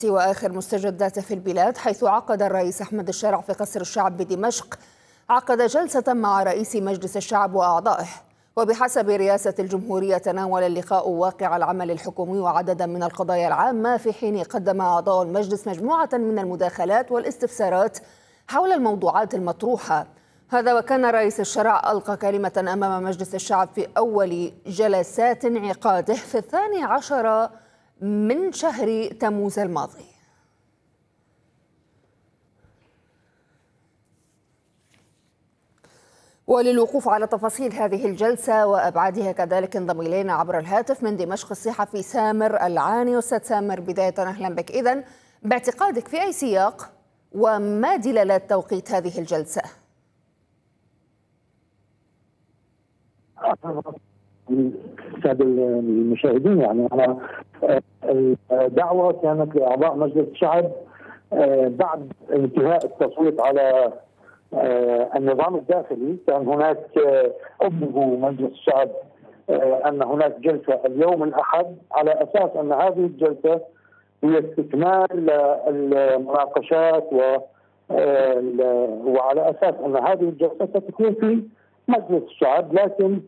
وآخر مستجدات في البلاد، حيث عقد الرئيس أحمد الشارع في قصر الشعب بدمشق جلسة مع رئيس مجلس الشعب وأعضائه. وبحسب رئاسة الجمهورية تناول اللقاء واقع العمل الحكومي وعددا من القضايا العامة، في حين قدم أعضاء المجلس مجموعة من المداخلات والاستفسارات حول الموضوعات المطروحة. هذا وكان رئيس الشرع ألقى كلمة أمام مجلس الشعب في أول جلسات انعقاده في 12 من شهر تموز الماضي. وللوقوف على تفاصيل هذه الجلسة وأبعادها كذلك انضم إلينا عبر الهاتف من دمشق الصحفي سامر العاني. أستاذ سامر، بداية أهلا بك. إذن باعتقادك في أي سياق وما دلالات توقيت هذه الجلسة؟ السادة المشاهدين، يعني أنا الدعوة كانت لأعضاء مجلس الشعب بعد انتهاء التصويت على النظام الداخلي. كان هناك أبلغوا مجلس الشعب أن هناك جلسة اليوم الأحد، على أساس أن هذه الجلسة هي استكمال المناقشات وعلى أساس أن هذه الجلسة ستكون في مجلس الشعب. لكن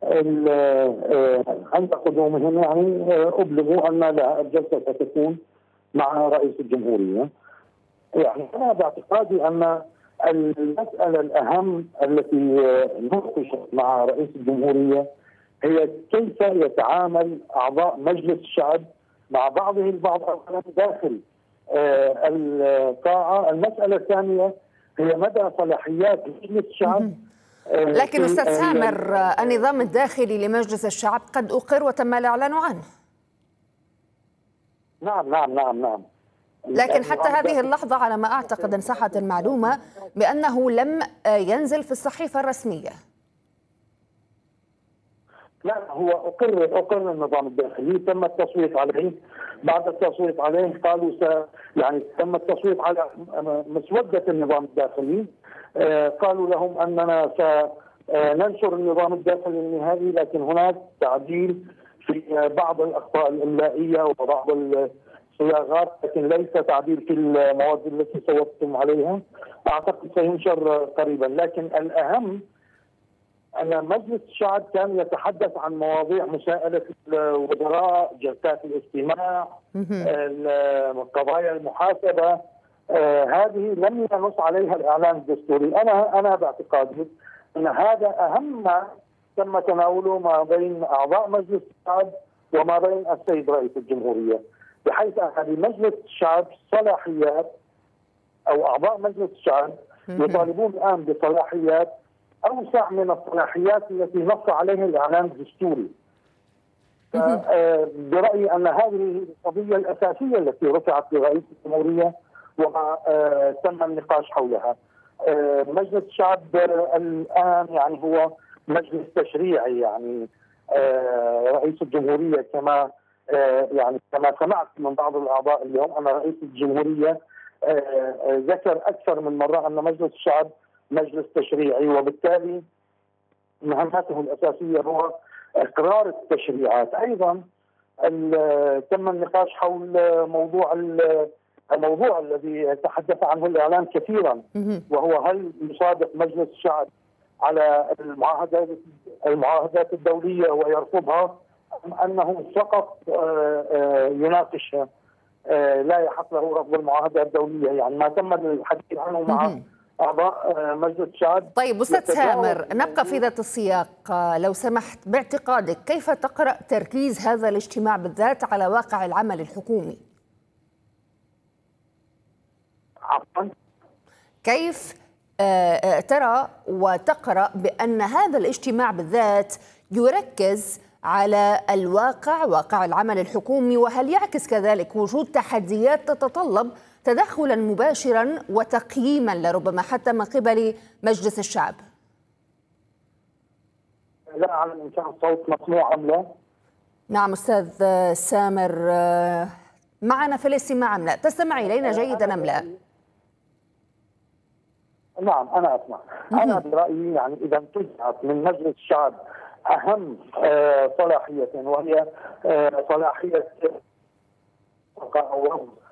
عند قدومهم يعني أبلغوا أن الجلسة ستكون مع رئيس الجمهورية. يعني أنا باعتقادي أن المسألة الأهم التي ناقشت مع رئيس الجمهورية هي كيف يتعامل أعضاء مجلس الشعب مع بعضه البعض أولا داخل القاعة. المسألة الثانية هي مدى صلاحيات مجلس الشعب. لكن أستاذ سامر، النظام الداخلي لمجلس الشعب قد أقر وتم الإعلان عنه. نعم. لكن حتى هذه اللحظة على ما أعتقد إن صحت المعلومة بأنه لم ينزل في الصحيفة الرسمية. لا، هو أقر النظام الداخلي، تم التصويت عليه. بعد التصويت عليه قالوا يعني تم التصويت على مسودة النظام الداخلي. قالوا لهم أننا سننشر النظام الداخلي النهائي، لكن هناك تعديل في بعض الأخطاء الإملائية وبعض الصياغات، لكن ليس تعديل في المواد التي صوتتم عليها. أعتقد سينشر قريبا. لكن الأهم أن مجلس الشعب كان يتحدث عن مواضيع مساءلة الوزراء، جلسات الاستماع، قضايا المحاسبة. هذه لم ينص عليها الإعلان الدستوري. أنا باعتقادي أن هذا أهم ما تم تناوله ما بين أعضاء مجلس الشعب وما بين السيد رئيس الجمهورية، بحيث أن لمجلس الشعب صلاحيات، أو أعضاء مجلس الشعب يطالبون الآن بصلاحيات أوسع من الصلاحيات التي نص عليها الإعلان الدستوري. برأيي أن هذه القضية الأساسية التي رفعت لرئيس الجمهورية وما تم النقاش حولها. مجلس الشعب الآن يعني هو مجلس تشريعي، يعني رئيس الجمهورية كما سمعت من بعض الأعضاء اليوم أن رئيس الجمهورية ذكر أكثر من مرة أن مجلس الشعب مجلس تشريعي، وبالتالي مهمته الأساسية هو إقرار التشريعات. أيضا تم النقاش حول الموضوع الذي تحدث عنه الإعلام كثيرا، وهو هل يصادق مجلس الشعب على المعاهدات الدولية ويرفضها، أم أنه فقط يناقشها، لا يحق له رفض المعاهدات الدولية. يعني ما تم الحديث عنه مع أعضاء مجلس الشعب. طيب أستاذ سامر، نبقى في ذات السياق لو سمحت. باعتقادك كيف تقرأ تركيز هذا الاجتماع بالذات على واقع العمل الحكومي؟ عفوا؟ كيف ترى وتقرأ بأن هذا الاجتماع بالذات يركز على واقع العمل الحكومي، وهل يعكس كذلك وجود تحديات تتطلب تدخلا مباشرا وتقييما لربما حتى من قبل مجلس الشعب؟ لا أعلم إن كان الصوت مسموع أم لا. نعم أستاذ سامر، معنا في الاستماع أم لا؟ تستمع إلينا جيدا أم لا؟ نعم أنا أسمع. أنا برأيي يعني إذا انتزعت من مجلس الشعب أهم صلاحية، وهي صلاحية أو